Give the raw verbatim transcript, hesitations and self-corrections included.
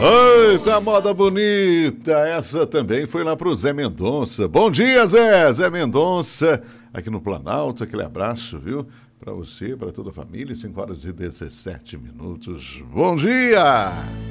Eita, moda bonita! Essa também foi lá pro Zé Mendonça. Bom dia, Zé! Zé Mendonça, aqui no Planalto. Aquele abraço, viu? Para você, para toda a família. cinco horas e dezessete minutos. Bom dia!